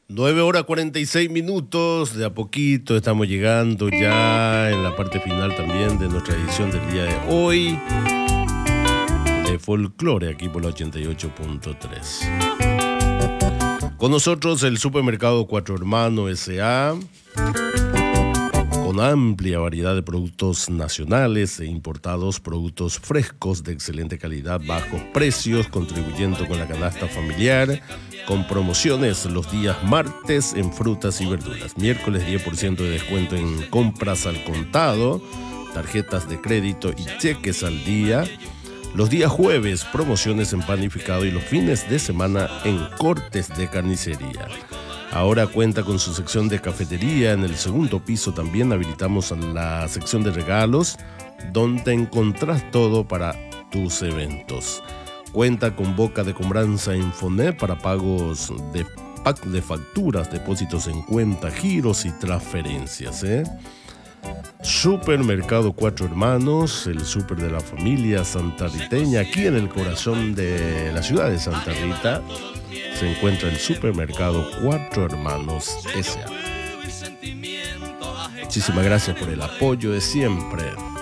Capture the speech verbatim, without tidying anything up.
nueve horas cuarenta y seis minutos, de a poquito estamos llegando ya en la parte final también de nuestra edición del día de hoy de Folclore, aquí por la ochenta y ocho punto tres. Con nosotros el Supermercado Cuatro Hermanos S A, con amplia variedad de productos nacionales e importados, productos frescos de excelente calidad, bajos precios, contribuyendo con la canasta familiar, con promociones los días martes en frutas y verduras, miércoles diez por ciento de descuento en compras al contado, tarjetas de crédito y cheques al día, los días jueves promociones en panificado y los fines de semana en cortes de carnicería. Ahora cuenta con su sección de cafetería. En el segundo piso también habilitamos la sección de regalos, donde encontrás todo para tus eventos. Cuenta con boca de cobranza Infonet para pagos de pack de facturas, depósitos en cuenta, giros y transferencias, ¿eh? Supermercado Cuatro Hermanos, el súper de la familia santarriteña, aquí en el corazón de la ciudad de Santa Rita. Se encuentra el Supermercado Cuatro Hermanos S A. Muchísimas gracias por el apoyo de siempre.